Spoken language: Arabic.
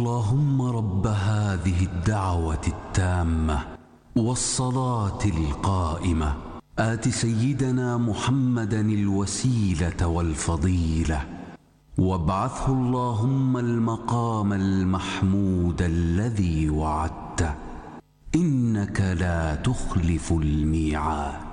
اللهم رب هذه الدعوة التامة والصلاة القائمة آت سيدنا محمدا الوسيلة والفضيلة وابعثه اللهم المقام المحمود الذي وعدته إنك لا تخلف الميعاد.